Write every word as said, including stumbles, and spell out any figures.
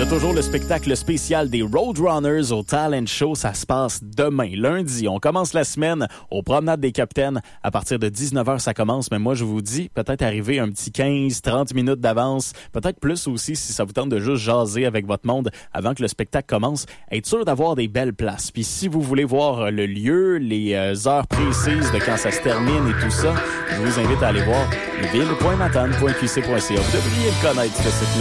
y a toujours le spectacle spécial des Roadrunners au Talent Show. Ça se passe demain, lundi. On commence la semaine au Promenade des Capitaines. À partir de dix-neuf heures, ça commence. Mais moi, je vous dis, peut-être arriver un petit quinze à trente minutes d'avance. Peut-être plus aussi si ça vous tente de juste jaser avec votre monde avant que le spectacle commence. Être sûr d'avoir des belles places. Puis si vous voulez voir le lieu, les heures précises de quand ça se termine et tout ça, je vous invite à aller voir ville point matane point q c point c a. Vous devriez le connaître, ce site-là.